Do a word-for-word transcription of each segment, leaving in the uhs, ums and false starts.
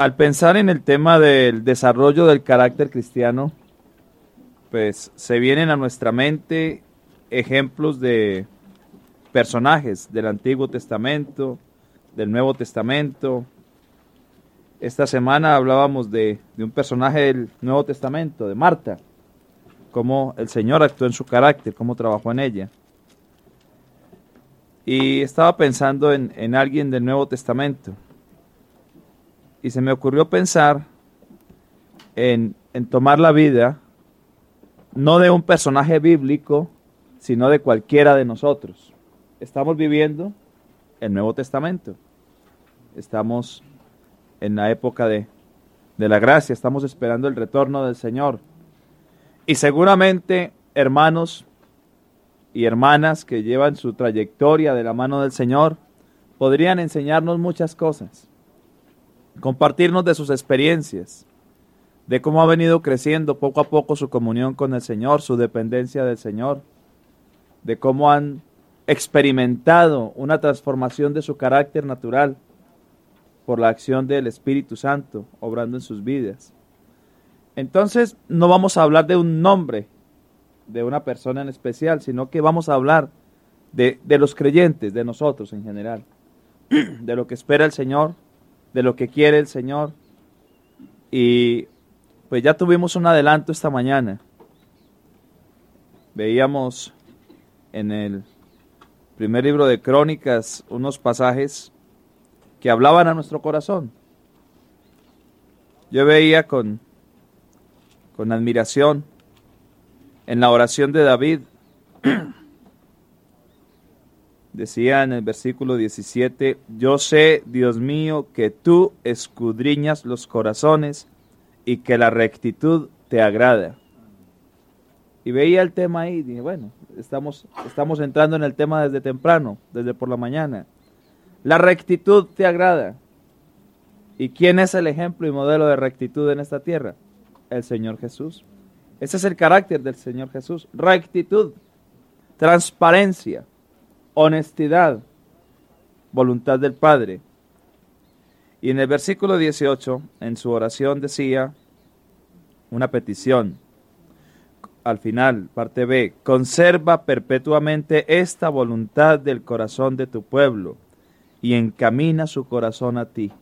Al pensar en el tema del desarrollo del carácter cristiano, pues se vienen a nuestra mente ejemplos de personajes del Antiguo Testamento, del Nuevo Testamento. Esta semana hablábamos de, de un personaje del Nuevo Testamento, de Marta, cómo el Señor actuó en su carácter, cómo trabajó en ella. Y estaba pensando en, en alguien del Nuevo Testamento. Y se me ocurrió pensar en, en tomar la vida, no de un personaje bíblico, sino de cualquiera de nosotros. Estamos viviendo el Nuevo Testamento. Estamos en la época de, de la gracia, estamos esperando el retorno del Señor. Y seguramente, hermanos y hermanas que llevan su trayectoria de la mano del Señor, podrían enseñarnos muchas cosas, compartirnos de sus experiencias, de cómo ha venido creciendo poco a poco su comunión con el Señor, su dependencia del Señor, de cómo han experimentado una transformación de su carácter natural por la acción del Espíritu Santo obrando en sus vidas. Entonces, no vamos a hablar de un nombre, de una persona en especial, sino que vamos a hablar de, de los creyentes, de nosotros en general, de lo que espera el Señor, de lo que quiere el Señor. Y pues ya tuvimos un adelanto esta mañana. Veíamos en el primer libro de Crónicas unos pasajes que hablaban a nuestro corazón. Yo veía con, con admiración en la oración de David, decía en el versículo diecisiete, yo sé, Dios mío, que tú escudriñas los corazones y que la rectitud te agrada. Y veía el tema ahí, y dije, bueno, estamos, estamos entrando en el tema desde temprano, desde por la mañana. La rectitud te agrada. ¿Y quién es el ejemplo y modelo de rectitud en esta tierra? El Señor Jesús. Ese es el carácter del Señor Jesús. Rectitud, transparencia, honestidad, voluntad del Padre. Y en el versículo dieciocho, en su oración decía una petición. Al final, parte B, conserva perpetuamente esta voluntad del corazón de tu pueblo y encamina su corazón a ti.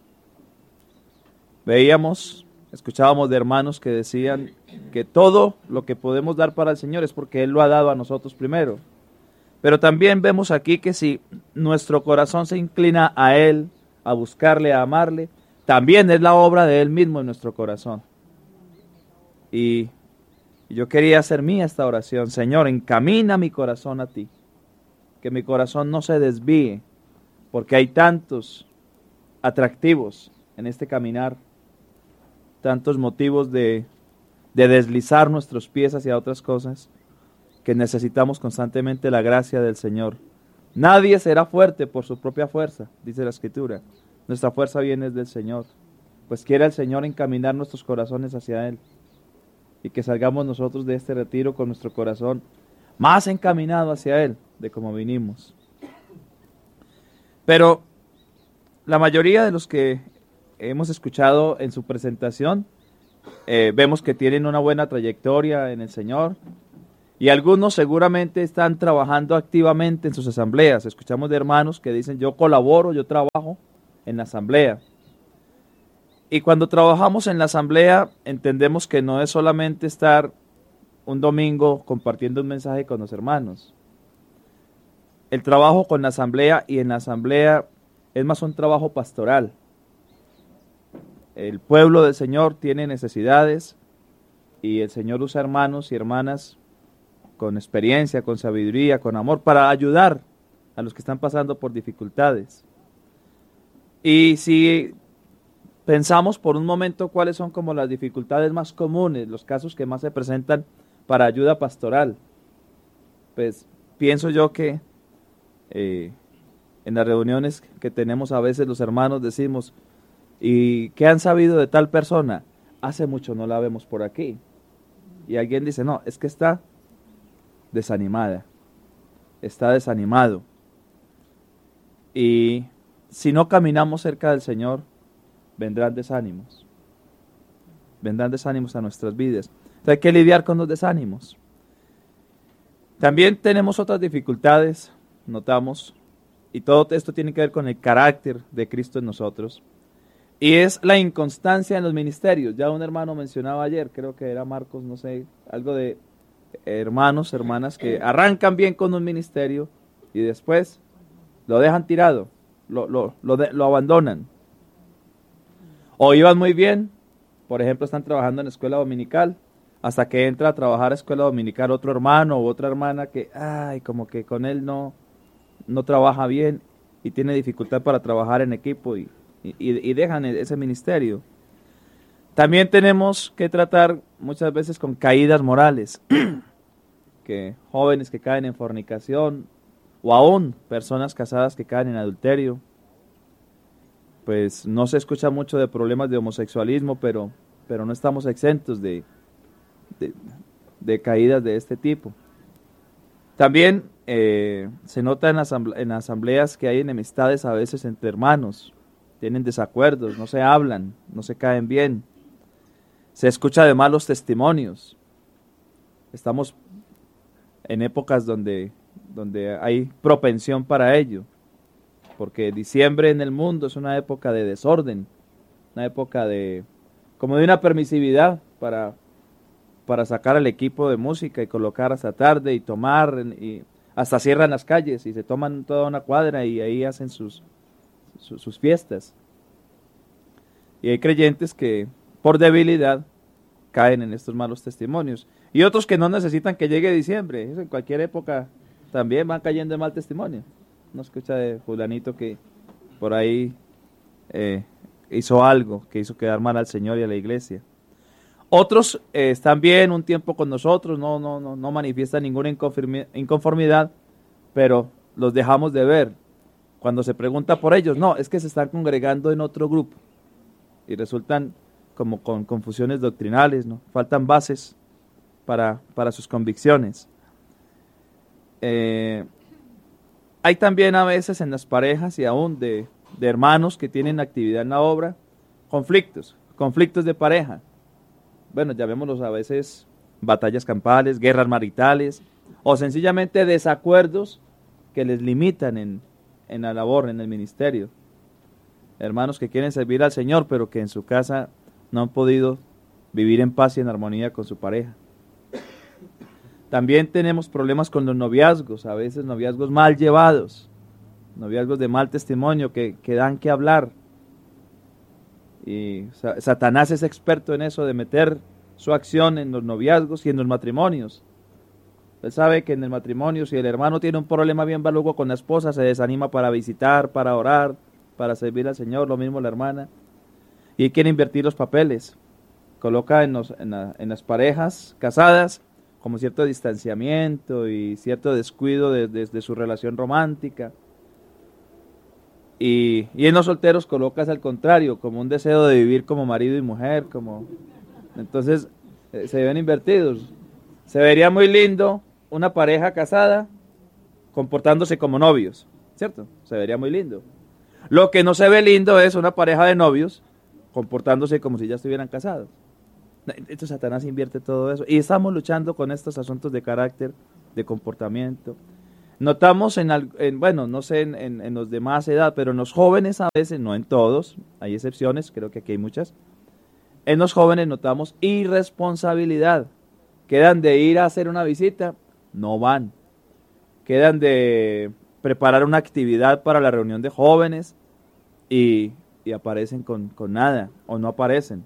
Veíamos, escuchábamos de hermanos que decían que todo lo que podemos dar para el Señor es porque Él lo ha dado a nosotros primero. Pero también vemos aquí que si nuestro corazón se inclina a Él, a buscarle, a amarle, también es la obra de Él mismo en nuestro corazón. Y yo quería hacer mía esta oración. Señor, encamina mi corazón a ti. Que mi corazón no se desvíe, porque hay tantos atractivos en este caminar, tantos motivos de, de deslizar nuestros pies hacia otras cosas, que necesitamos constantemente la gracia del Señor. Nadie será fuerte por su propia fuerza, dice la Escritura. Nuestra fuerza viene del Señor. Pues quiera el Señor encaminar nuestros corazones hacia Él. Y que salgamos nosotros de este retiro con nuestro corazón más encaminado hacia Él de como vinimos. Pero la mayoría de los que hemos escuchado en su presentación, eh, vemos que tienen una buena trayectoria en el Señor. Y algunos seguramente están trabajando activamente en sus asambleas. Escuchamos de hermanos que dicen, yo colaboro, yo trabajo en la asamblea. Y cuando trabajamos en la asamblea, entendemos que no es solamente estar un domingo compartiendo un mensaje con los hermanos. El trabajo con la asamblea y en la asamblea es más un trabajo pastoral. El pueblo del Señor tiene necesidades y el Señor usa hermanos y hermanas con experiencia, con sabiduría, con amor, para ayudar a los que están pasando por dificultades. Y si pensamos por un momento cuáles son como las dificultades más comunes, los casos que más se presentan para ayuda pastoral, pues pienso yo que eh, en las reuniones que tenemos a veces los hermanos decimos, ¿y qué han sabido de tal persona? Hace mucho no la vemos por aquí. Y alguien dice, no, es que está desanimada, está desanimado. Y si no caminamos cerca del Señor, vendrán desánimos. Vendrán desánimos a nuestras vidas. Entonces hay que lidiar con los desánimos. También tenemos otras dificultades, notamos, y todo esto tiene que ver con el carácter de Cristo en nosotros, y es la inconstancia en los ministerios. Ya un hermano mencionaba ayer, creo que era Marcos, no sé, algo de hermanos, hermanas que arrancan bien con un ministerio y después lo dejan tirado, lo, lo, lo, de, lo abandonan. O iban muy bien, por ejemplo, están trabajando en escuela dominical, hasta que entra a trabajar a escuela dominical otro hermano u otra hermana que, ay, como que con él no, no trabaja bien y tiene dificultad para trabajar en equipo y, y, y dejan ese ministerio. También tenemos que tratar muchas veces con caídas morales, que jóvenes que caen en fornicación o aún personas casadas que caen en adulterio. Pues no se escucha mucho de problemas de homosexualismo, pero, pero no estamos exentos de De, de caídas de este tipo. También eh, se nota en, asamble en asambleas que hay enemistades a veces entre hermanos, tienen desacuerdos, no se hablan, no se caen bien, se escucha de malos testimonios. Estamos en épocas donde, donde hay propensión para ello, porque diciembre en el mundo es una época de desorden, una época de como de una permisividad para para sacar al equipo de música y colocar hasta tarde y tomar, y hasta cierran las calles y se toman toda una cuadra y ahí hacen sus, sus, sus fiestas. Y hay creyentes que por debilidad caen en estos malos testimonios. Y otros que no necesitan que llegue diciembre, eso en cualquier época también van cayendo en mal testimonio. No escucha de fulanito que por ahí eh, hizo algo que hizo quedar mal al Señor y a la iglesia. Otros eh, están bien un tiempo con nosotros, no, no, no, no manifiestan ninguna inconformidad, pero los dejamos de ver. Cuando se pregunta por ellos, no, es que se están congregando en otro grupo y resultan como con confusiones doctrinales, ¿no? Faltan bases para, para sus convicciones. Eh, hay también a veces en las parejas y aún de, de hermanos que tienen actividad en la obra, conflictos, conflictos de pareja. Bueno, llamémoslos a veces batallas campales, guerras maritales, o sencillamente desacuerdos que les limitan en, en la labor, en el ministerio. Hermanos que quieren servir al Señor, pero que en su casa no han podido vivir en paz y en armonía con su pareja. También tenemos problemas con los noviazgos, a veces noviazgos mal llevados, noviazgos de mal testimonio que, que dan que hablar. Y Satanás es experto en eso, de meter su acción en los noviazgos y en los matrimonios. Él sabe que en el matrimonio, si el hermano tiene un problema bien valugo con la esposa, se desanima para visitar, para orar, para servir al Señor, lo mismo la hermana. Y quiere invertir los papeles. Coloca en, los, en, la, en las parejas casadas como cierto distanciamiento y cierto descuido de, de, de su relación romántica. Y, y en los solteros colocas al contrario, como un deseo de vivir como marido y mujer, como entonces eh, se ven invertidos. Se vería muy lindo una pareja casada comportándose como novios, ¿cierto? Se vería muy lindo. Lo que no se ve lindo es una pareja de novios comportándose como si ya estuvieran casados. Entonces Satanás invierte todo eso. Y estamos luchando con estos asuntos de carácter, de comportamiento. Notamos en, en bueno, no sé en, en, en los de más edad, pero en los jóvenes a veces, no en todos, hay excepciones, creo que aquí hay muchas. En los jóvenes notamos irresponsabilidad. Quedan de ir a hacer una visita, no van. Quedan de preparar una actividad para la reunión de jóvenes y, y aparecen con, con nada o no aparecen.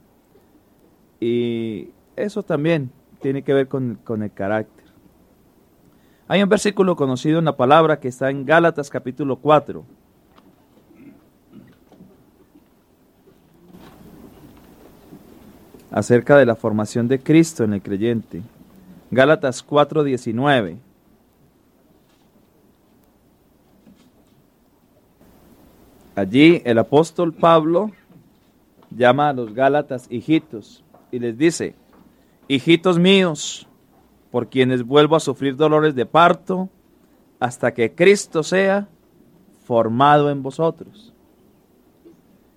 Y eso también tiene que ver con, con el carácter. Hay un versículo conocido en la palabra que está en Gálatas capítulo cuatro. Acerca de la formación de Cristo en el creyente. Gálatas cuatro diecinueve. Allí el apóstol Pablo llama a los Gálatas hijitos y les dice: hijitos míos, por quienes vuelvo a sufrir dolores de parto, hasta que Cristo sea formado en vosotros.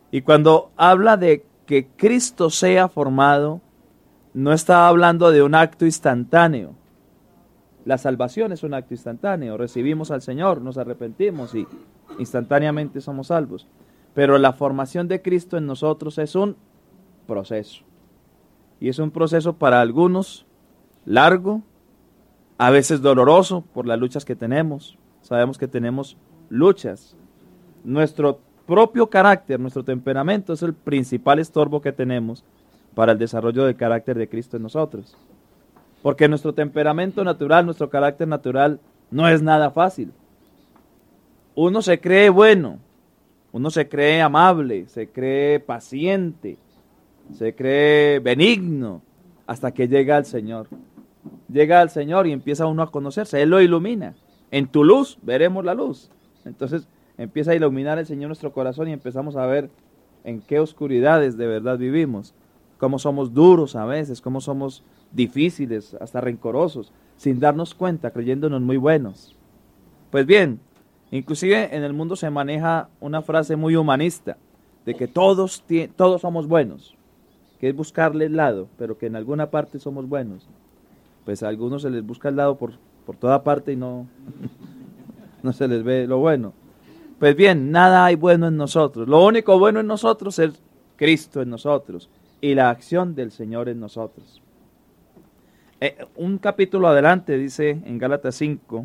Y cuando habla de que Cristo sea formado, no está hablando de un acto instantáneo. La salvación es un acto instantáneo. Recibimos al Señor, nos arrepentimos y instantáneamente somos salvos. Pero la formación de Cristo en nosotros es un proceso. Y es un proceso para algunos largo, a veces doloroso por las luchas que tenemos. Sabemos que tenemos luchas. Nuestro propio carácter, nuestro temperamento es el principal estorbo que tenemos para el desarrollo del carácter de Cristo en nosotros. Porque nuestro temperamento natural, nuestro carácter natural, no es nada fácil. Uno se cree bueno, uno se cree amable, se cree paciente, se cree benigno, hasta que llega al Señor. Llega al Señor y empieza uno a conocerse, Él lo ilumina. En tu luz veremos la luz. Entonces empieza a iluminar el Señor nuestro corazón y empezamos a ver en qué oscuridades de verdad vivimos, cómo somos duros a veces, cómo somos difíciles, hasta rencorosos, sin darnos cuenta, creyéndonos muy buenos. Pues bien, inclusive en el mundo se maneja una frase muy humanista, de que todos, todos somos buenos, que es buscarle el lado, pero que en alguna parte somos buenos. Pues a algunos se les busca el lado por, por toda parte y no, no se les ve lo bueno. Pues bien, nada hay bueno en nosotros. Lo único bueno en nosotros es Cristo en nosotros y la acción del Señor en nosotros. Eh, un capítulo adelante dice en Gálatas cinco,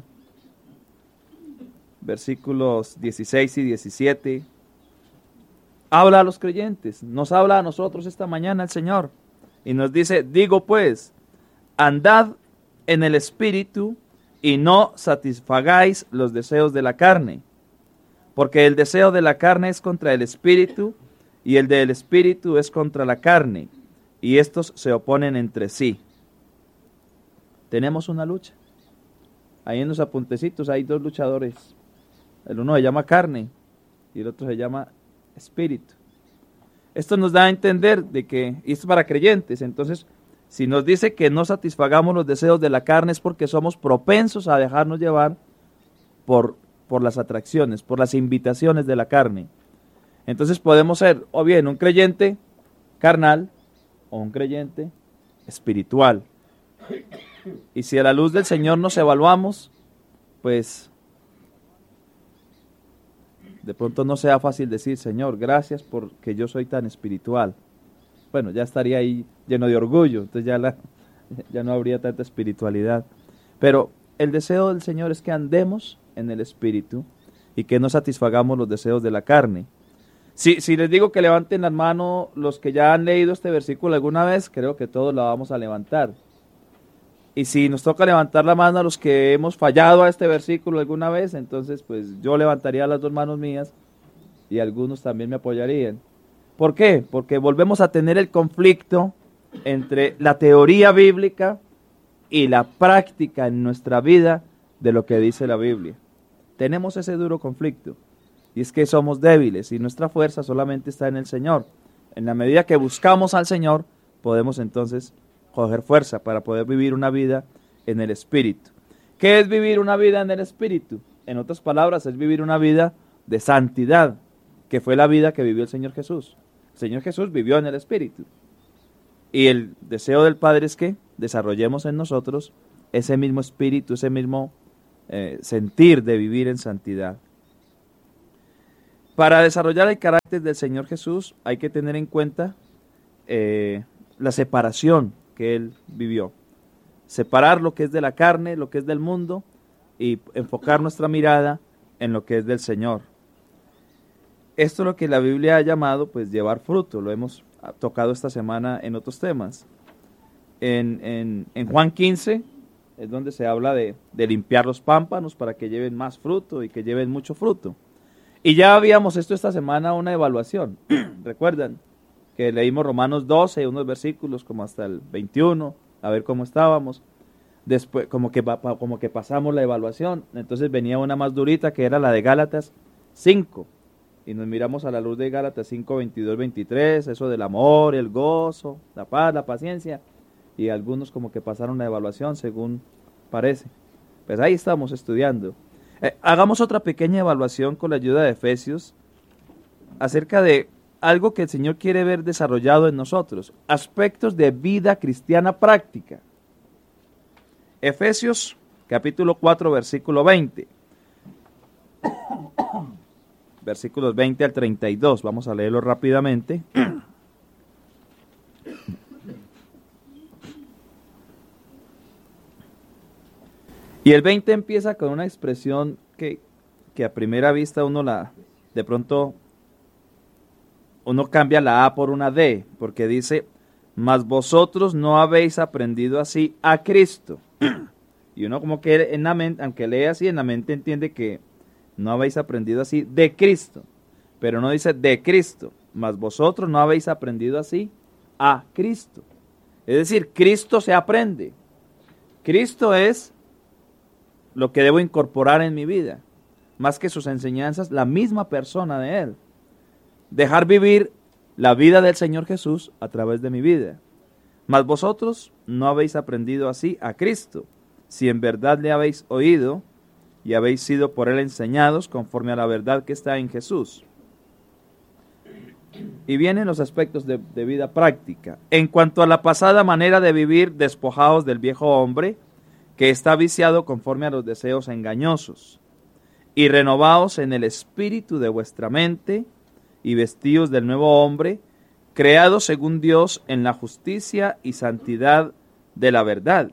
versículos dieciséis y diecisiete, habla a los creyentes, nos habla a nosotros esta mañana el Señor y nos dice, digo pues, andad en el Espíritu y no satisfagáis los deseos de la carne, porque el deseo de la carne es contra el Espíritu y el del Espíritu es contra la carne, y estos se oponen entre sí. Tenemos una lucha. Ahí en los apuntecitos hay dos luchadores. El uno se llama carne y el otro se llama espíritu. Esto nos da a entender de que, y esto es para creyentes, entonces, si nos dice que no satisfagamos los deseos de la carne es porque somos propensos a dejarnos llevar por, por las atracciones, por las invitaciones de la carne. Entonces podemos ser o bien un creyente carnal o un creyente espiritual. Y si a la luz del Señor nos evaluamos, pues de pronto no sea fácil decir, Señor, gracias porque yo soy tan espiritual. Bueno, ya estaría ahí lleno de orgullo, entonces ya, la, ya no habría tanta espiritualidad. Pero el deseo del Señor es que andemos en el Espíritu y que no satisfagamos los deseos de la carne. Si, si les digo que levanten la mano los que ya han leído este versículo alguna vez, creo que todos la vamos a levantar. Y si nos toca levantar la mano a los que hemos fallado a este versículo alguna vez, entonces pues yo levantaría las dos manos mías y algunos también me apoyarían. ¿Por qué? Porque volvemos a tener el conflicto entre la teoría bíblica y la práctica en nuestra vida de lo que dice la Biblia. Tenemos ese duro conflicto y es que somos débiles y nuestra fuerza solamente está en el Señor. En la medida que buscamos al Señor, podemos entonces coger fuerza para poder vivir una vida en el Espíritu. ¿Qué es vivir una vida en el Espíritu? En otras palabras, es vivir una vida de santidad, que fue la vida que vivió el Señor Jesús. El Señor Jesús vivió en el Espíritu. Y el deseo del Padre es que desarrollemos en nosotros ese mismo espíritu, ese mismo eh, sentir de vivir en santidad. Para desarrollar el carácter del Señor Jesús hay que tener en cuenta eh, la separación que Él vivió. Separar lo que es de la carne, lo que es del mundo y enfocar nuestra mirada en lo que es del Señor. Esto es lo que la Biblia ha llamado pues llevar fruto, lo hemos tocado esta semana en otros temas. En, en, en Juan quince es donde se habla de, de limpiar los pámpanos para que lleven más fruto y que lleven mucho fruto. Y ya habíamos esto esta semana una evaluación, ¿recuerdan? Que leímos Romanos doce, unos versículos como hasta el veintiuno, a ver cómo estábamos. Después, como que, como que pasamos la evaluación, entonces venía una más durita que era la de Gálatas cinco. Y nos miramos a la luz de Gálatas cinco, veintidós, veintitrés, eso del amor, el gozo, la paz, la paciencia. Y algunos como que pasaron la evaluación según parece. Pues ahí estamos estudiando. Eh, hagamos otra pequeña evaluación con la ayuda de Efesios acerca de algo que el Señor quiere ver desarrollado en nosotros. Aspectos de vida cristiana práctica. Efesios capítulo cuatro, versículo veinte. Versículos veinte al treinta y dos. Vamos a leerlo rápidamente. Y el veinte empieza con una expresión que, que a primera vista uno la, de pronto, uno cambia la A por una D, porque dice, mas vosotros no habéis aprendido así a Cristo. Y uno como que en la mente, aunque lee así, en la mente entiende que no habéis aprendido así de Cristo, pero no dice de Cristo, mas vosotros no habéis aprendido así a Cristo. Es decir, Cristo se aprende. Cristo es lo que debo incorporar en mi vida, más que sus enseñanzas, la misma persona de Él. Dejar vivir la vida del Señor Jesús a través de mi vida. Mas vosotros no habéis aprendido así a Cristo, si en verdad le habéis oído y habéis sido por Él enseñados conforme a la verdad que está en Jesús. Y vienen los aspectos de, de vida práctica. En cuanto a la pasada manera de vivir, despojados del viejo hombre, que está viciado conforme a los deseos engañosos, y renovaos en el espíritu de vuestra mente, y vestidos del nuevo hombre, creado según Dios en la justicia y santidad de la verdad.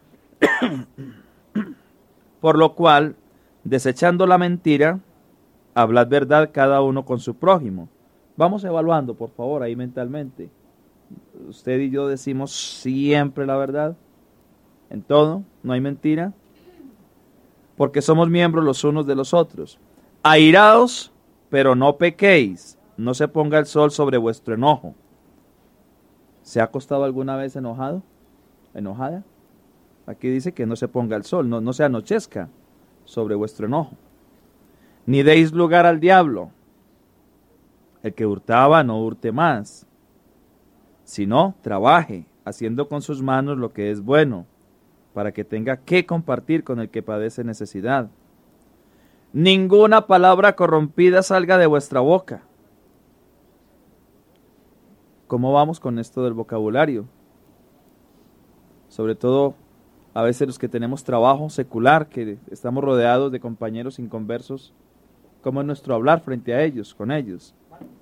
Por lo cual, desechando la mentira, hablad verdad cada uno con su prójimo. Vamos evaluando, por favor, ahí mentalmente. Usted y yo decimos siempre la verdad. En todo, no hay mentira, porque somos miembros los unos de los otros. Airaos, pero no pequéis, no se ponga el sol sobre vuestro enojo. ¿Se ha acostado alguna vez enojado? ¿Enojada? Aquí dice que no se ponga el sol, no, no se anochezca sobre vuestro enojo. Ni deis lugar al diablo. El que hurtaba no hurte más, sino trabaje, haciendo con sus manos lo que es bueno, para que tenga que compartir con el que padece necesidad. Ninguna palabra corrompida salga de vuestra boca. ¿Cómo vamos con esto del vocabulario? Sobre todo, a veces los que tenemos trabajo secular, que estamos rodeados de compañeros inconversos, ¿cómo es nuestro hablar frente a ellos, con ellos?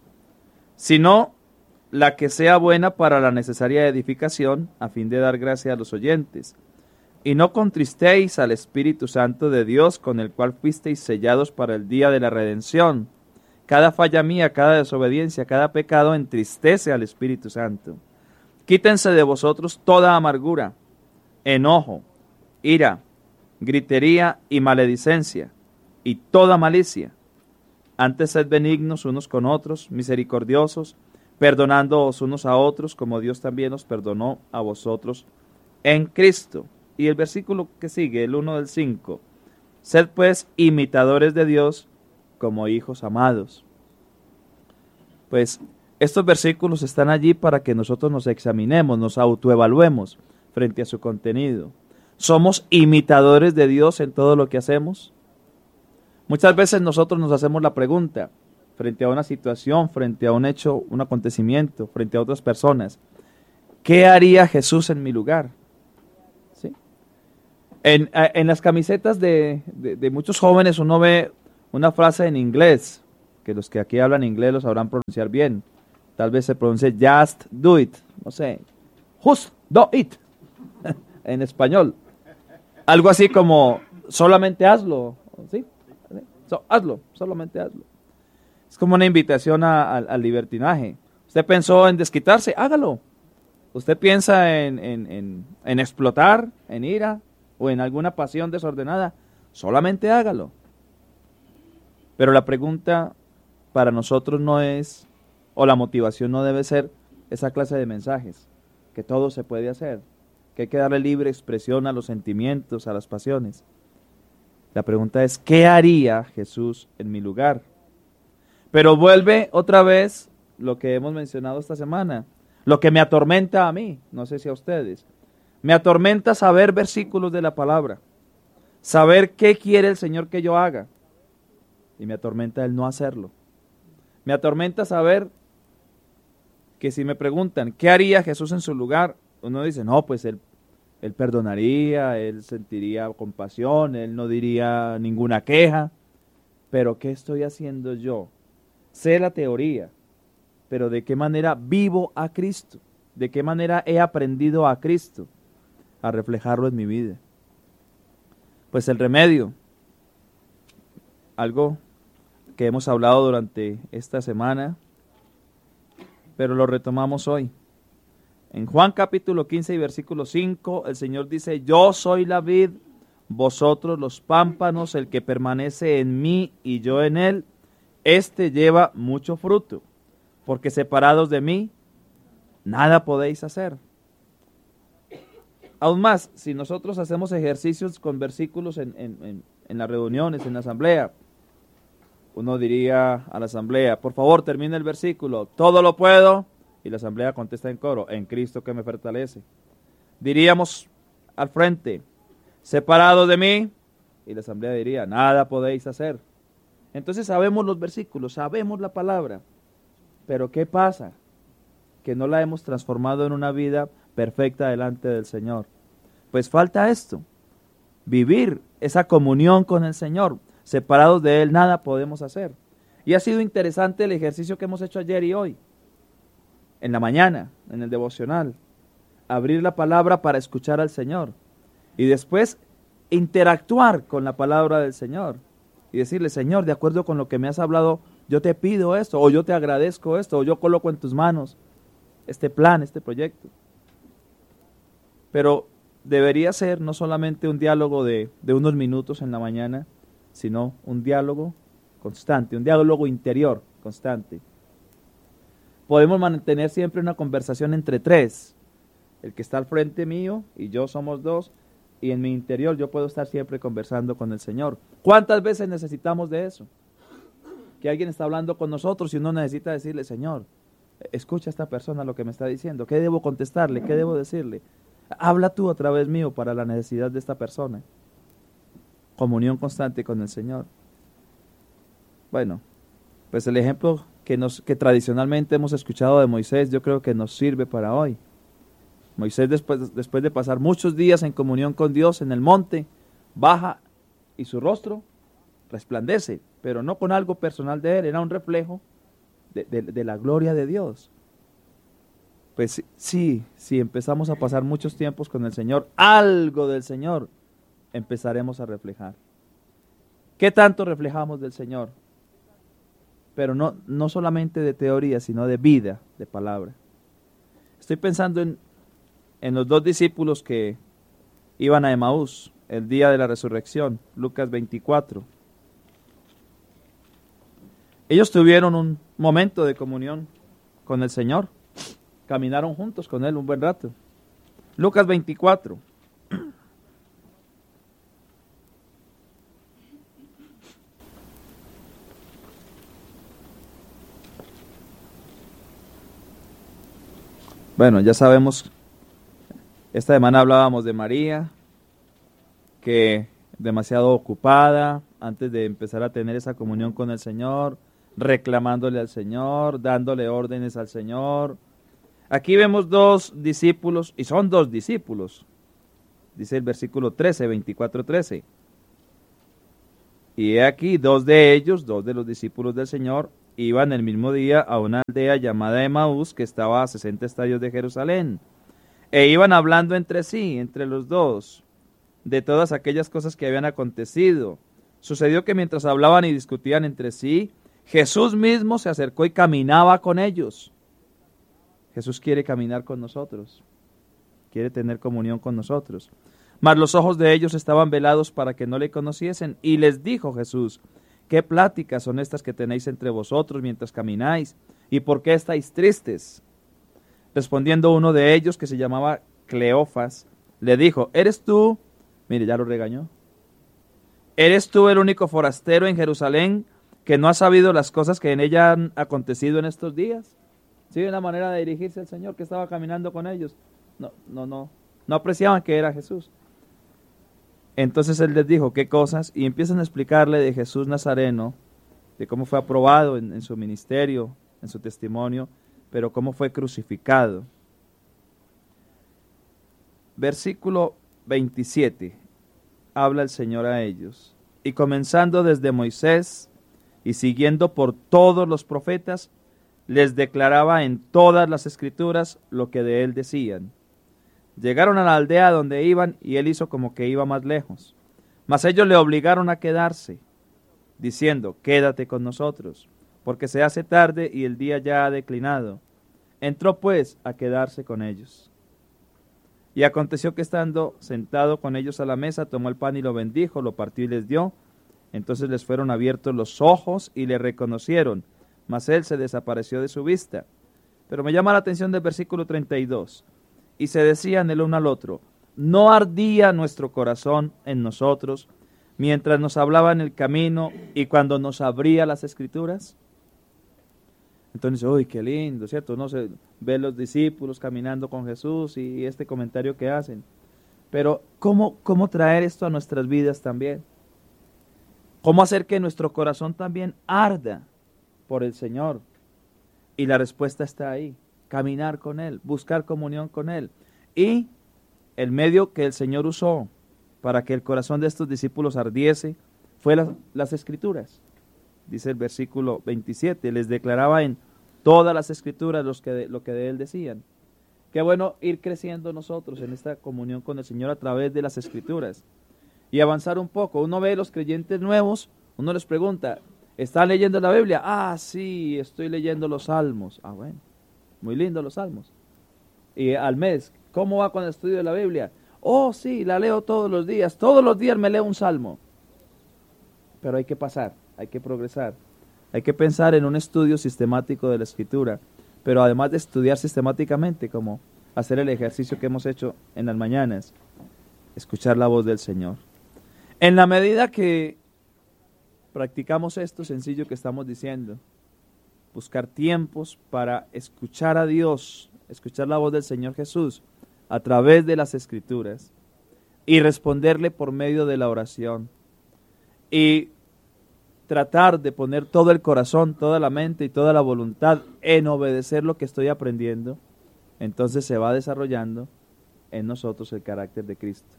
Sino la que sea buena para la necesaria edificación, a fin de dar gracia a los oyentes. Y no contristéis al Espíritu Santo de Dios, con el cual fuisteis sellados para el día de la redención. Cada falla mía, cada desobediencia, cada pecado entristece al Espíritu Santo. Quítense de vosotros toda amargura, enojo, ira, gritería y maledicencia, y toda malicia. Antes sed benignos unos con otros, misericordiosos, perdonándoos unos a otros, como Dios también os perdonó a vosotros en Cristo. Y el versículo que sigue, el uno del cinco. Sed pues imitadores de Dios como hijos amados. Pues estos versículos están allí para que nosotros nos examinemos, nos autoevaluemos frente a su contenido. ¿Somos imitadores de Dios en todo lo que hacemos? Muchas veces nosotros nos hacemos la pregunta, frente a una situación, frente a un hecho, un acontecimiento, frente a otras personas, ¿qué haría Jesús en mi lugar? ¿Sí? En, en las camisetas de, de, de muchos jóvenes uno ve una frase en inglés, que los que aquí hablan inglés lo sabrán pronunciar bien. Tal vez se pronuncie just do it, no sé, just do it, en español. Algo así como, solamente hazlo, ¿sí? So, hazlo, solamente hazlo. Es como una invitación a, a, al libertinaje. Usted pensó en desquitarse, hágalo. Usted piensa en, en, en, en explotar, en ira o en alguna pasión desordenada, solamente hágalo. Pero la pregunta para nosotros no es, o la motivación no debe ser esa clase de mensajes, que todo se puede hacer, que hay que darle libre expresión a los sentimientos, a las pasiones. La pregunta es, ¿qué haría Jesús en mi lugar? Pero vuelve otra vez lo que hemos mencionado esta semana, lo que me atormenta a mí, no sé si a ustedes. Me atormenta saber versículos de la palabra, saber qué quiere el Señor que yo haga, y me atormenta el no hacerlo. Me atormenta saber que si me preguntan, ¿qué haría Jesús en su lugar? Uno dice, no, pues él, él perdonaría, él sentiría compasión, él no diría ninguna queja. Pero ¿qué estoy haciendo yo? Sé la teoría, pero ¿de qué manera vivo a Cristo? ¿De qué manera he aprendido a Cristo? A reflejarlo en mi vida. Pues el remedio, algo que hemos hablado durante esta semana, pero lo retomamos hoy. En Juan capítulo quince y versículo cinco, el Señor dice, yo soy la vid, vosotros los pámpanos, el que permanece en mí y yo en él, éste lleva mucho fruto, porque separados de mí, nada podéis hacer. Aún más, si nosotros hacemos ejercicios con versículos en, en, en, en las reuniones, en la asamblea, uno diría a la asamblea, por favor termine el versículo, todo lo puedo, y la asamblea contesta en coro, en Cristo que me fortalece. Diríamos al frente, separados de mí, y la asamblea diría, nada podéis hacer. Entonces sabemos los versículos, sabemos la palabra, pero ¿qué pasa? Que no la hemos transformado en una vida perfecta delante del Señor. Pues falta esto, vivir esa comunión con el Señor. Separados de Él nada podemos hacer. Y ha sido interesante el ejercicio que hemos hecho ayer y hoy, en la mañana, en el devocional. Abrir la palabra para escuchar al Señor. Y después interactuar con la palabra del Señor. Y decirle, Señor, de acuerdo con lo que me has hablado, yo te pido esto, o yo te agradezco esto, o yo coloco en tus manos este plan, este proyecto. Pero debería ser no solamente un diálogo de, de unos minutos en la mañana, sino un diálogo constante, un diálogo interior constante. Podemos mantener siempre una conversación entre tres, el que está al frente mío y yo somos dos, y en mi interior yo puedo estar siempre conversando con el Señor. ¿Cuántas veces necesitamos de eso? Que alguien está hablando con nosotros y uno necesita decirle, Señor, escucha a esta persona lo que me está diciendo, ¿qué debo contestarle? ¿Qué debo decirle? Habla tú a través mío para la necesidad de esta persona. Comunión constante con el Señor. Bueno, pues el ejemplo que, nos, que tradicionalmente hemos escuchado de Moisés, yo creo que nos sirve para hoy. Moisés, después, después de pasar muchos días en comunión con Dios en el monte, baja y su rostro resplandece, pero no con algo personal de él, era un reflejo de, de, de la gloria de Dios. Pues sí, si empezamos a pasar muchos tiempos con el Señor, algo del Señor empezaremos a reflejar. ¿Qué tanto reflejamos del Señor? Pero no, no solamente de teoría, sino de vida, de palabra. Estoy pensando en, en los dos discípulos que iban a Emaús el día de la resurrección, Lucas veinticuatro. Ellos tuvieron un momento de comunión con el Señor. Caminaron juntos con Él un buen rato. Lucas veinticuatro. Bueno, ya sabemos, esta semana hablábamos de María, que demasiado ocupada antes de empezar a tener esa comunión con el Señor, reclamándole al Señor, dándole órdenes al Señor. Aquí vemos dos discípulos, y son dos discípulos, dice el versículo trece, veinticuatro, trece. Y he aquí, dos de ellos, dos de los discípulos del Señor, iban el mismo día a una aldea llamada Emaús, que estaba a sesenta estadios de Jerusalén, e iban hablando entre sí, entre los dos, de todas aquellas cosas que habían acontecido. Sucedió que mientras hablaban y discutían entre sí, Jesús mismo se acercó y caminaba con ellos. Jesús quiere caminar con nosotros, quiere tener comunión con nosotros. Mas los ojos de ellos estaban velados para que no le conociesen, y les dijo Jesús, ¿qué pláticas son estas que tenéis entre vosotros mientras camináis? ¿Y por qué estáis tristes? Respondiendo uno de ellos, que se llamaba Cleofas, le dijo, ¿eres tú? Mire, ya lo regañó. ¿Eres tú el único forastero en Jerusalén que no ha sabido las cosas que en ella han acontecido en estos días? Sí, una manera de dirigirse al Señor, que estaba caminando con ellos. No, no, no, no apreciaban que era Jesús. Entonces él les dijo, ¿qué cosas? Y empiezan a explicarle de Jesús Nazareno, de cómo fue aprobado en, en su ministerio, en su testimonio, pero cómo fue crucificado. Versículo veintisiete, habla el Señor a ellos. Y comenzando desde Moisés y siguiendo por todos los profetas, les declaraba en todas las escrituras lo que de él decían. Llegaron a la aldea donde iban y él hizo como que iba más lejos. Mas ellos le obligaron a quedarse, diciendo, quédate con nosotros, porque se hace tarde y el día ya ha declinado. Entró pues a quedarse con ellos. Y aconteció que estando sentado con ellos a la mesa, tomó el pan y lo bendijo, lo partió y les dio. Entonces les fueron abiertos los ojos y le reconocieron, mas él se desapareció de su vista. Pero me llama la atención del versículo treinta y dos. Y se decían el uno al otro, ¿no ardía nuestro corazón en nosotros mientras nos hablaba en el camino y cuando nos abría las escrituras? Entonces, uy, qué lindo, ¿cierto? No se ve los discípulos caminando con Jesús y este comentario que hacen. Pero, ¿cómo, cómo traer esto a nuestras vidas también? ¿Cómo hacer que nuestro corazón también arda por el Señor? Y la respuesta está ahí. Caminar con Él, buscar comunión con Él. Y el medio que el Señor usó para que el corazón de estos discípulos ardiese fue la, las Escrituras. Dice el versículo veintisiete, les declaraba en todas las Escrituras los que de, lo que de Él decían. Qué bueno ir creciendo nosotros en esta comunión con el Señor a través de las Escrituras. Y avanzar un poco. Uno ve a los creyentes nuevos, uno les pregunta, ¿están leyendo la Biblia? Ah, sí, estoy leyendo los Salmos. Ah, bueno. Muy lindo los Salmos. Y al mes, ¿cómo va con el estudio de la Biblia? Oh, sí, la leo todos los días. Todos los días me leo un salmo. Pero hay que pasar, hay que progresar. Hay que pensar en un estudio sistemático de la Escritura. Pero además de estudiar sistemáticamente, como hacer el ejercicio que hemos hecho en las mañanas, escuchar la voz del Señor. En la medida que practicamos esto sencillo que estamos diciendo, buscar tiempos para escuchar a Dios, escuchar la voz del Señor Jesús a través de las Escrituras y responderle por medio de la oración y tratar de poner todo el corazón, toda la mente y toda la voluntad en obedecer lo que estoy aprendiendo, entonces se va desarrollando en nosotros el carácter de Cristo.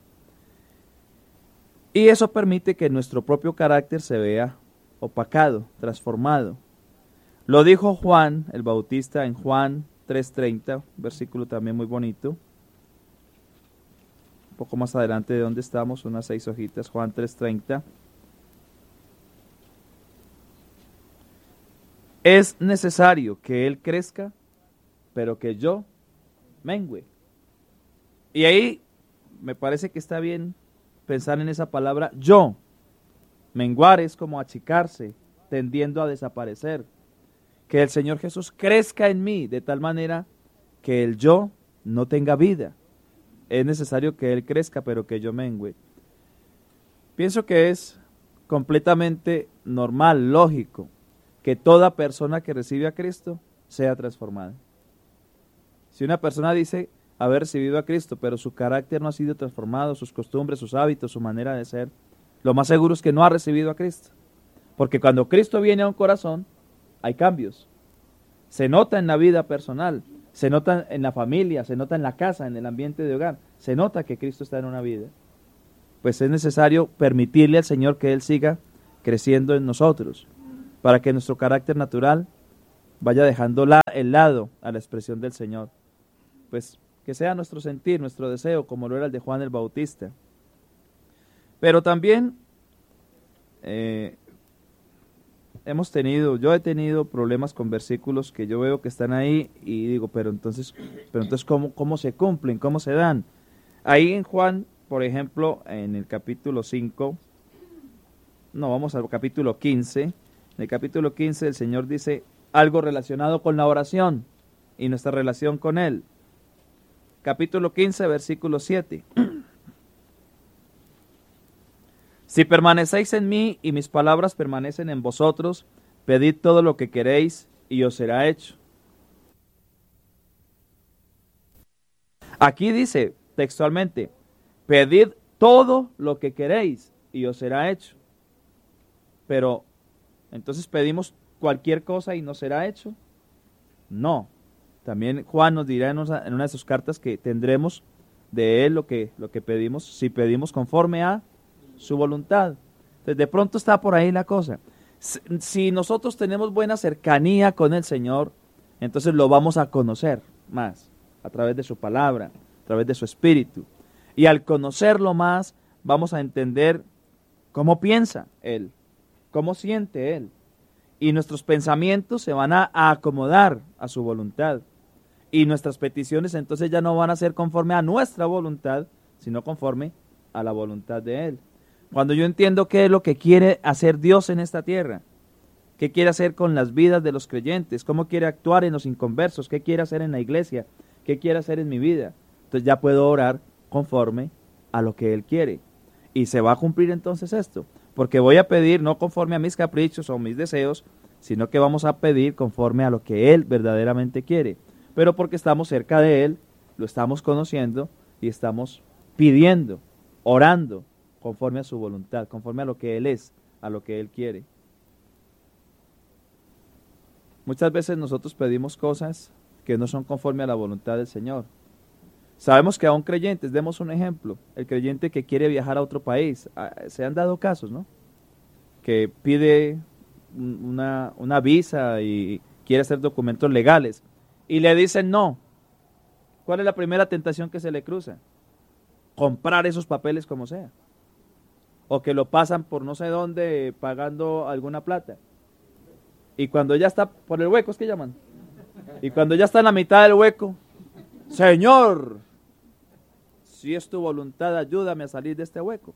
Y eso permite que nuestro propio carácter se vea opacado, transformado. Lo dijo Juan, el Bautista, en Juan tres treinta, versículo también muy bonito. Un poco más adelante de donde estamos, unas seis hojitas, Juan tres treinta. Es necesario que Él crezca, pero que yo mengüe. Y ahí me parece que está bien pensar en esa palabra yo. Menguar es como achicarse, tendiendo a desaparecer. Que el Señor Jesús crezca en mí de tal manera que el yo no tenga vida. Es necesario que Él crezca, pero que yo mengüe. Pienso que es completamente normal, lógico, que toda persona que recibe a Cristo sea transformada. Si una persona dice haber recibido a Cristo, pero su carácter no ha sido transformado, sus costumbres, sus hábitos, su manera de ser, lo más seguro es que no ha recibido a Cristo. Porque cuando Cristo viene a un corazón, hay cambios. Se nota en la vida personal, se nota en la familia, se nota en la casa, en el ambiente de hogar. Se nota que Cristo está en una vida. Pues es necesario permitirle al Señor que Él siga creciendo en nosotros, para que nuestro carácter natural vaya dejando la, el lado a la expresión del Señor. Pues que sea nuestro sentir, nuestro deseo, como lo era el de Juan el Bautista. Pero también eh, hemos tenido, yo he tenido problemas con versículos que yo veo que están ahí y digo, pero entonces, pero entonces ¿cómo, cómo se cumplen? ¿Cómo se dan? Ahí en Juan, por ejemplo, en el capítulo cinco, no, vamos al capítulo quince. En el capítulo quince el Señor dice algo relacionado con la oración y nuestra relación con Él. Capítulo quince, versículo siete. Si permanecéis en mí y mis palabras permanecen en vosotros, pedid todo lo que queréis y os será hecho. Aquí dice textualmente, pedid todo lo que queréis y os será hecho. Pero, ¿entonces pedimos cualquier cosa y nos será hecho? No. También Juan nos dirá en una, en una de sus cartas que tendremos de Él lo que, lo que pedimos, si pedimos conforme a su voluntad. Entonces, de pronto está por ahí la cosa. Si, si nosotros tenemos buena cercanía con el Señor, entonces lo vamos a conocer más, a través de su palabra, a través de su espíritu. Y al conocerlo más, vamos a entender cómo piensa Él, cómo siente Él. Y nuestros pensamientos se van a, a acomodar a su voluntad. Y nuestras peticiones entonces ya no van a ser conforme a nuestra voluntad, sino conforme a la voluntad de Él. Cuando yo entiendo qué es lo que quiere hacer Dios en esta tierra, qué quiere hacer con las vidas de los creyentes, cómo quiere actuar en los inconversos, qué quiere hacer en la iglesia, qué quiere hacer en mi vida, entonces ya puedo orar conforme a lo que Él quiere. Y se va a cumplir entonces esto, porque voy a pedir no conforme a mis caprichos o mis deseos, sino que vamos a pedir conforme a lo que Él verdaderamente quiere. Pero porque estamos cerca de Él, lo estamos conociendo y estamos pidiendo, orando, conforme a su voluntad, conforme a lo que Él es, a lo que Él quiere. Muchas veces nosotros pedimos cosas que no son conforme a la voluntad del Señor. Sabemos que aún creyentes, demos un ejemplo, el creyente que quiere viajar a otro país, se han dado casos, ¿no? Que pide una, una visa y quiere hacer documentos legales y le dicen no. ¿Cuál es la primera tentación que se le cruza? Comprar esos papeles como sea. O que lo pasan por no sé dónde pagando alguna plata. Y cuando ya está por el hueco, ¿es que llaman? Y cuando ya está en la mitad del hueco, Señor, si es tu voluntad, ayúdame a salir de este hueco.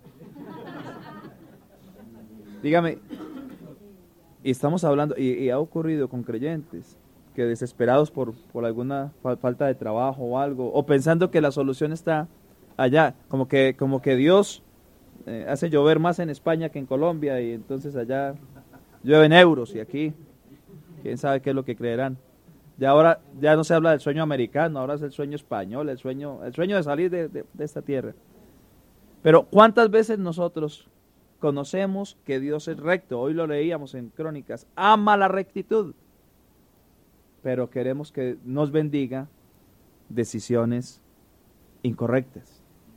Dígame, y estamos hablando, y, y ha ocurrido con creyentes, que desesperados por, por alguna fa- falta de trabajo o algo, o pensando que la solución está allá, como que, como que Dios eh, hace llover más en España que en Colombia, y entonces allá llueven euros, y aquí, quién sabe qué es lo que creerán. Ya ahora ya no se habla del sueño americano, ahora es el sueño español, el sueño, el sueño de salir de, de, de esta tierra. Pero ¿cuántas veces nosotros conocemos que Dios es recto? Hoy lo leíamos en Crónicas, ama la rectitud, pero queremos que nos bendiga decisiones incorrectas.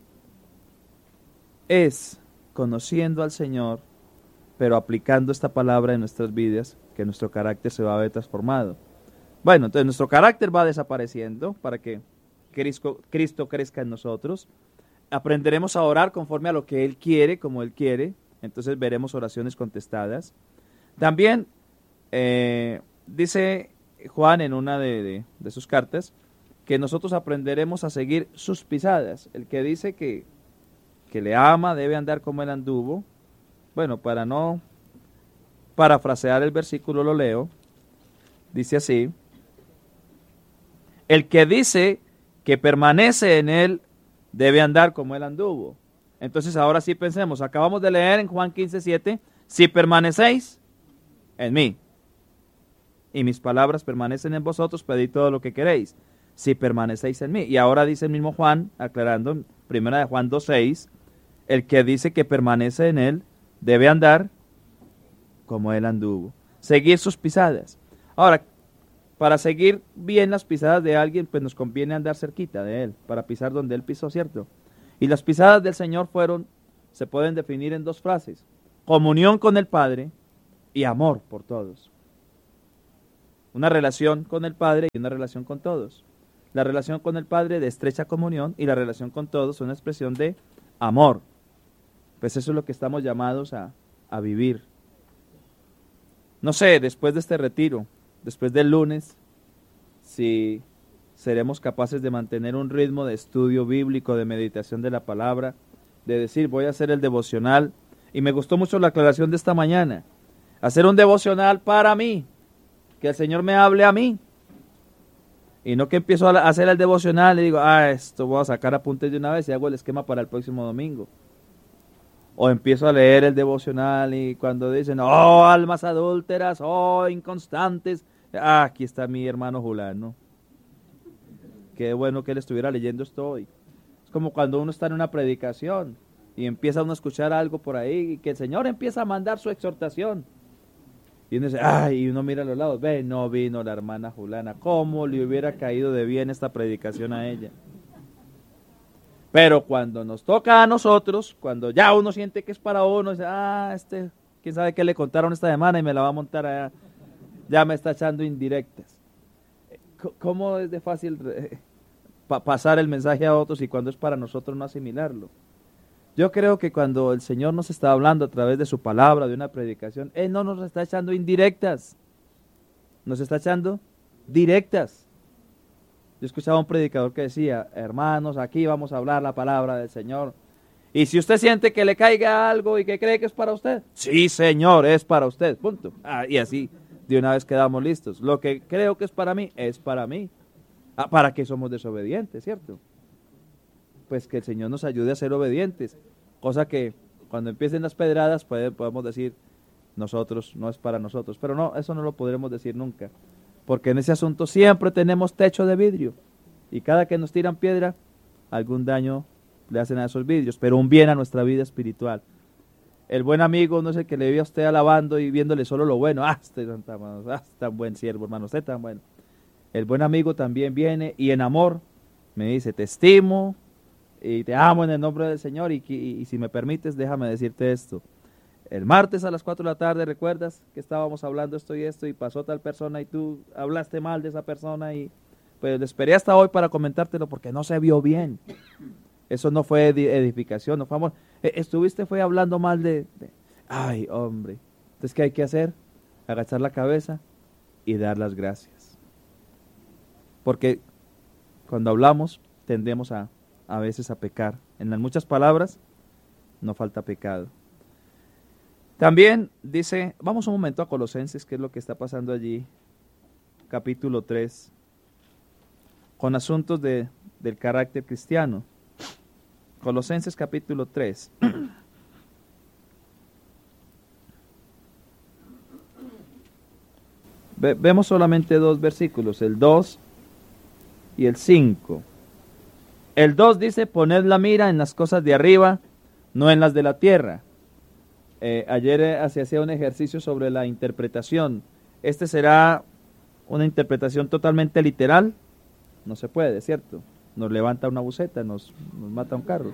Es conociendo al Señor, pero aplicando esta palabra en nuestras vidas, que nuestro carácter se va a ver transformado. Bueno, entonces nuestro carácter va desapareciendo para que Cristo, Cristo crezca en nosotros. Aprenderemos a orar conforme a lo que Él quiere, como Él quiere. Entonces veremos oraciones contestadas. También eh, dice Juan en una de, de, de sus cartas que nosotros aprenderemos a seguir sus pisadas. El que dice que, que le ama debe andar como Él anduvo. Bueno, para no parafrasear el versículo lo leo. Dice así: el que dice que permanece en Él debe andar como Él anduvo. Entonces ahora sí pensemos, acabamos de leer en Juan quince siete, si permanecéis en mí y mis palabras permanecen en vosotros, pedid todo lo que queréis, si permanecéis en mí. Y ahora dice el mismo Juan, aclarando en primera de Juan dos seis, el que dice que permanece en Él debe andar como Él anduvo, seguir sus pisadas. Ahora, para seguir bien las pisadas de alguien, pues nos conviene andar cerquita de Él, para pisar donde Él pisó, ¿cierto? Y las pisadas del Señor fueron, se pueden definir en dos frases: comunión con el Padre y amor por todos. Una relación con el Padre y una relación con todos. La relación con el Padre de estrecha comunión y la relación con todos una expresión de amor. Pues eso es lo que estamos llamados a, a vivir. No sé, después de este retiro, después del lunes, si seremos capaces de mantener un ritmo de estudio bíblico, de meditación de la palabra, de decir, voy a hacer el devocional. Y me gustó mucho la aclaración de esta mañana. Hacer un devocional para mí, que el Señor me hable a mí. Y no que empiezo a hacer el devocional y digo, ah, esto voy a sacar apuntes de una vez y hago el esquema para el próximo domingo. O empiezo a leer el devocional y cuando dicen, oh, almas adúlteras, oh, inconstantes, ah, aquí está mi hermano Julano. Qué bueno que él estuviera leyendo esto hoy. Es como cuando uno está en una predicación y empieza uno a escuchar algo por ahí y que el Señor empieza a mandar su exhortación. Y uno dice, ay, y uno mira a los lados, ve, no vino la hermana Julana, ¿cómo le hubiera caído de bien esta predicación a ella? Pero cuando nos toca a nosotros, cuando ya uno siente que es para uno, dice, ah, este, quién sabe qué le contaron esta semana y me la va a montar allá, ya me está echando indirectas. ¿Cómo es de fácil eh, pa pasar el mensaje a otros y cuando es para nosotros no asimilarlo? Yo creo que cuando el Señor nos está hablando a través de su palabra, de una predicación, Él no nos está echando indirectas, nos está echando directas. Yo escuchaba a un predicador que decía, hermanos, aquí vamos a hablar la palabra del Señor. Y si usted siente que le caiga algo y que cree que es para usted, sí, Señor, es para usted, punto. Ah, y así de una vez quedamos listos. Lo que creo que es para mí, es para mí. Ah, ¿para qué somos desobedientes, cierto? Pues que el Señor nos ayude a ser obedientes. Cosa que cuando empiecen las pedradas puede, podemos decir, nosotros, no es para nosotros. Pero no, eso no lo podremos decir nunca. Porque en ese asunto siempre tenemos techo de vidrio. Y cada que nos tiran piedra, algún daño le hacen a esos vidrios, pero un bien a nuestra vida espiritual. El buen amigo no es el que le ve a usted alabando y viéndole solo lo bueno. Ah, usted es tan, ah, tan buen siervo, hermano, usted tan bueno. El buen amigo también viene y en amor me dice, te estimo y te amo en el nombre del Señor y, y, y si me permites, déjame decirte esto. El martes a las cuatro de la tarde, ¿recuerdas que estábamos hablando esto y esto y pasó tal persona y tú hablaste mal de esa persona y pues le esperé hasta hoy para comentártelo porque no se vio bien? Eso no fue edificación, no fue amor. Estuviste fue hablando mal de, de... Ay, hombre. Entonces, ¿qué hay que hacer? Agachar la cabeza y dar las gracias. Porque cuando hablamos tendemos a, a veces a pecar. En las muchas palabras no falta pecado. También dice, vamos un momento a Colosenses, que es lo que está pasando allí, capítulo tres, con asuntos de, del carácter cristiano. Colosenses capítulo tres. Ve, vemos solamente dos versículos, el dos y el cinco. El dos dice, poned la mira en las cosas de arriba, no en las de la tierra. Eh, ayer eh, se hacía un ejercicio sobre la interpretación. Este será una interpretación totalmente literal. No se puede, ¿cierto? Nos levanta una buceta, nos, nos mata un carro.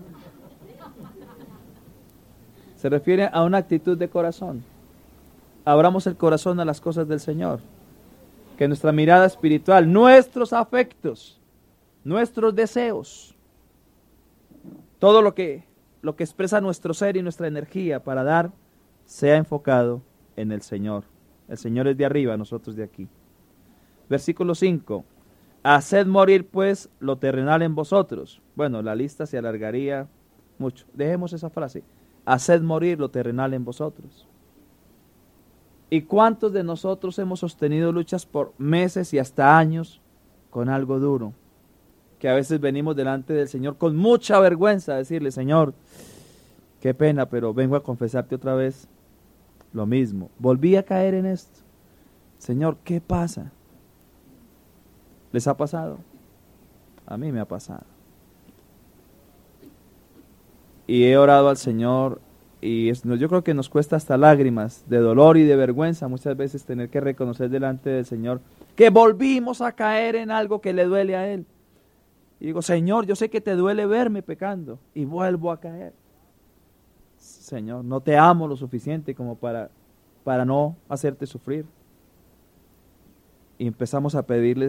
Se refiere a una actitud de corazón. Abramos el corazón a las cosas del Señor. Que nuestra mirada espiritual, nuestros afectos, nuestros deseos, todo lo que lo que expresa nuestro ser y nuestra energía para dar, sea enfocado en el Señor. El Señor es de arriba, nosotros de aquí. Versículo cinco. Haced morir pues lo terrenal en vosotros. Bueno, la lista se alargaría mucho. Dejemos esa frase. Haced morir lo terrenal en vosotros. ¿Y cuántos de nosotros hemos sostenido luchas por meses y hasta años con algo duro? Que a veces venimos delante del Señor con mucha vergüenza a decirle, Señor, qué pena, pero vengo a confesarte otra vez lo mismo. Volví a caer en esto. Señor, ¿qué pasa? ¿Les ha pasado? A mí me ha pasado. Y he orado al Señor y es, yo creo que nos cuesta hasta lágrimas de dolor y de vergüenza muchas veces tener que reconocer delante del Señor que volvimos a caer en algo que le duele a Él. Y digo, Señor, yo sé que te duele verme pecando y vuelvo a caer. Señor, no te amo lo suficiente como para, para no hacerte sufrir. Y empezamos a pedirle